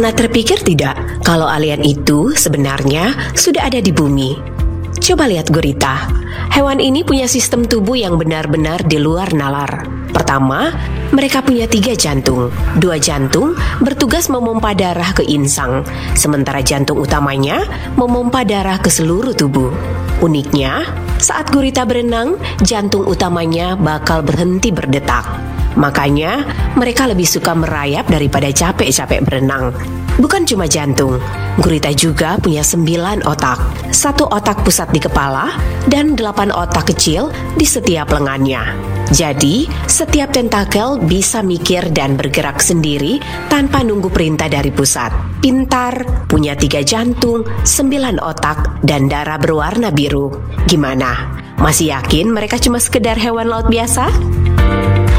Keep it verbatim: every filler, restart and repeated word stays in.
Pernah terpikir tidak kalau alien itu sebenarnya sudah ada di bumi? Coba lihat gurita. Hewan ini punya sistem tubuh yang benar-benar di luar nalar. Pertama, mereka punya tiga jantung. Dua jantung bertugas memompa darah ke insang, sementara jantung utamanya memompa darah ke seluruh tubuh. Uniknya, saat gurita berenang, jantung utamanya bakal berhenti berdetak. Makanya, mereka lebih suka merayap daripada capek-capek berenang. Bukan cuma jantung, gurita juga punya sembilan otak. Satu otak pusat di kepala dan delapan otak kecil di setiap lengannya. Jadi, setiap tentakel bisa mikir dan bergerak sendiri tanpa nunggu perintah dari pusat. Pintar, punya tiga jantung, sembilan otak, dan darah berwarna biru. Gimana? Masih yakin mereka cuma sekedar hewan laut biasa?